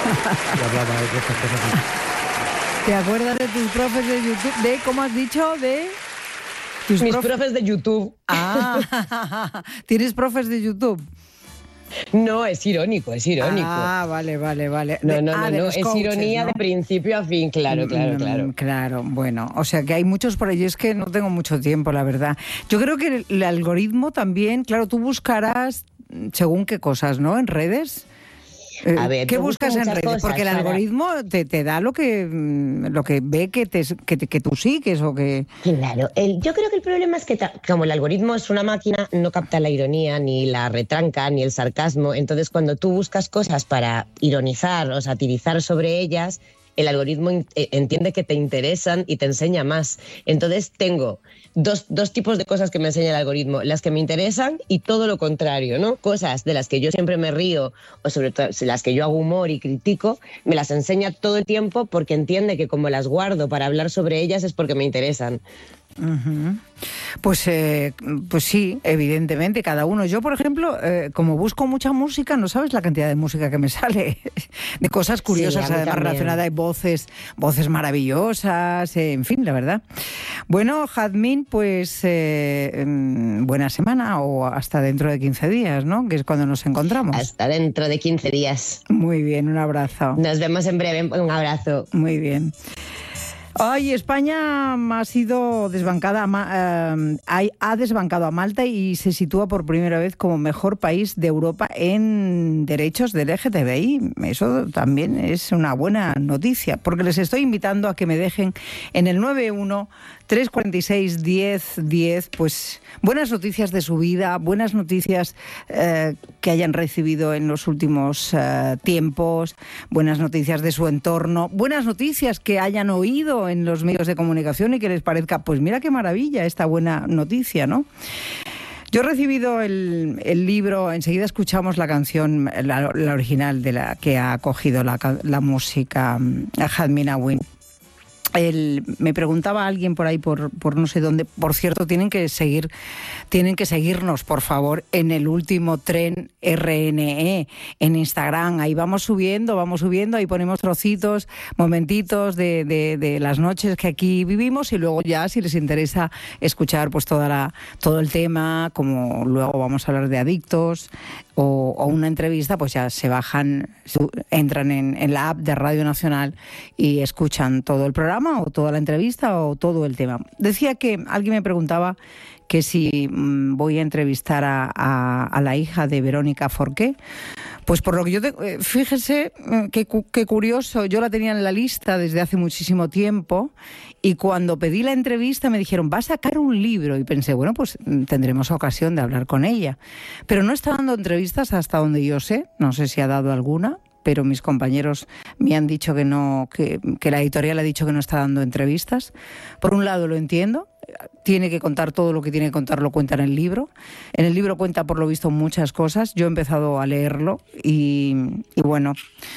y hablaba de estas cosas. ¿Te acuerdas de tus profes de YouTube? ¿De cómo has dicho? De mis profes de YouTube. Ah, ¿tienes profes de YouTube? No, es irónico. Ah, vale. No, es coaches, ironía, ¿no? De principio a fin, claro. Claro, bueno, o sea que hay muchos por allí, es que no tengo mucho tiempo, la verdad. Yo creo que el algoritmo también, claro, tú buscarás según qué cosas, ¿no? En redes. A ver, ¿qué buscas en redes? Porque el algoritmo te da lo que ve que tú sigues o que... Claro, yo creo que el problema es que como el algoritmo es una máquina, no capta la ironía, ni la retranca, ni el sarcasmo. Entonces, cuando tú buscas cosas para ironizar o satirizar sobre ellas, el algoritmo entiende que te interesan y te enseña más. Entonces tengo dos tipos de cosas que me enseña el algoritmo: las que me interesan y todo lo contrario, ¿no? Cosas de las que yo siempre me río o sobre todo las que yo hago humor y critico, me las enseña todo el tiempo porque entiende que como las guardo para hablar sobre ellas es porque me interesan. Uh-huh. Pues sí, evidentemente, cada uno. Yo, por ejemplo, como busco mucha música, no sabes la cantidad de música que me sale, de cosas curiosas, sí, además relacionadas, hay voces maravillosas, en fin, la verdad. Bueno, Jazmín, pues buena semana o hasta dentro de 15 días, ¿no? Que es cuando nos encontramos. Hasta dentro de 15 días. Muy bien, un abrazo. Nos vemos en breve, un abrazo. Muy bien. Ay, España ha sido desbancada, ha desbancado a Malta y se sitúa por primera vez como mejor país de Europa en derechos del LGTBI. Eso también es una buena noticia, porque les estoy invitando a que me dejen en el 91-346-1010, pues buenas noticias de su vida, buenas noticias que hayan recibido en los últimos tiempos, buenas noticias de su entorno, buenas noticias que hayan oído en los medios de comunicación y que les parezca, pues mira qué maravilla esta buena noticia, ¿no? Yo he recibido el libro, enseguida escuchamos la canción, la original de la que ha cogido la música Jazmín Awin. Me preguntaba alguien por ahí, por no sé dónde. Por cierto, tienen que seguirnos, por favor, en el último tren RNE, en Instagram. Ahí vamos subiendo, ahí ponemos trocitos, momentitos de las noches que aquí vivimos, y luego ya, si les interesa escuchar pues todo el tema, como luego vamos a hablar de adictos o una entrevista, pues ya se bajan, entran en la app de Radio Nacional y escuchan todo el programa o toda la entrevista o todo el tema. Decía que alguien me preguntaba que si voy a entrevistar a la hija de Verónica Forqué. Pues por lo que yo fíjese qué curioso, yo la tenía en la lista desde hace muchísimo tiempo, y cuando pedí la entrevista me dijeron, va a sacar un libro, y pensé, bueno, pues tendremos ocasión de hablar con ella. Pero no está dando entrevistas hasta donde yo sé, no sé si ha dado alguna, pero mis compañeros me han dicho que no, que la editorial ha dicho que no está dando entrevistas. Por un lado lo entiendo, tiene que contar todo lo que tiene que contar, lo cuenta en el libro. En el libro cuenta, por lo visto, muchas cosas. Yo he empezado a leerlo y bueno,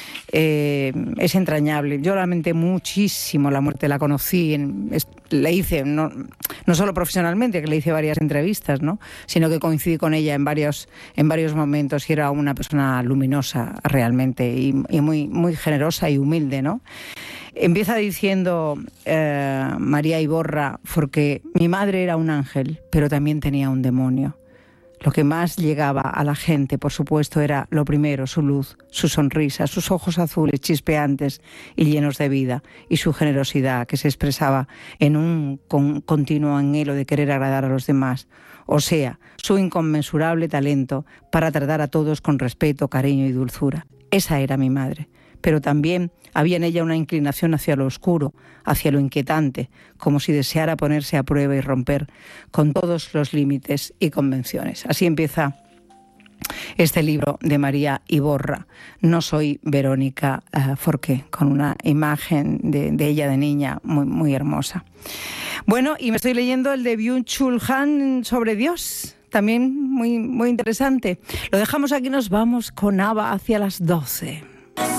es entrañable. Yo lamenté muchísimo la muerte, la conocí, le hice, no solo profesionalmente, que le hice varias entrevistas, ¿no?, sino que coincidí con ella en varios momentos, y era una persona luminosa realmente y muy, muy generosa y humilde, ¿no? Empieza diciendo María Iborra, porque mi madre era un ángel, pero también tenía un demonio. Lo que más llegaba a la gente, por supuesto, era lo primero, su luz, su sonrisa, sus ojos azules, chispeantes y llenos de vida, y su generosidad, que se expresaba en un continuo anhelo de querer agradar a los demás. O sea, su inconmensurable talento para tratar a todos con respeto, cariño y dulzura. Esa era mi madre. Pero también había en ella una inclinación hacia lo oscuro, hacia lo inquietante, como si deseara ponerse a prueba y romper con todos los límites y convenciones. Así empieza este libro de María Iborra, No soy Verónica Forqué, con una imagen de ella de niña muy, muy hermosa. Bueno, y me estoy leyendo el de Byung-Chul Han sobre Dios, también muy, muy interesante. Lo dejamos aquí, nos vamos con ABBA hacia las 12.